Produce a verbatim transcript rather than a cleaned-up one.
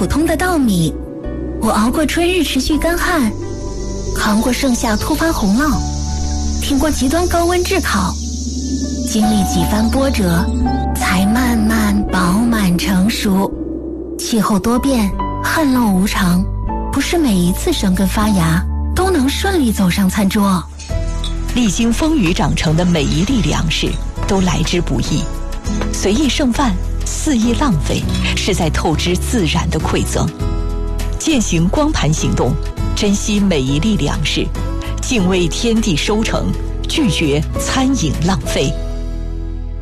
普通的稻米，我熬过春日持续干旱，扛过盛夏突发洪涝，挺过极端高温炙烤，经历几番波折，才慢慢饱满成熟。气候多变，旱涝无常，不是每一次生根发芽都能顺利走上餐桌。 历经风雨长成的每一粒粮食都来之不易，随意剩饭，肆意浪费，是在透支自然的馈赠。践行光盘行动，珍惜每一粒粮食，敬畏天地收成，拒绝餐饮浪费。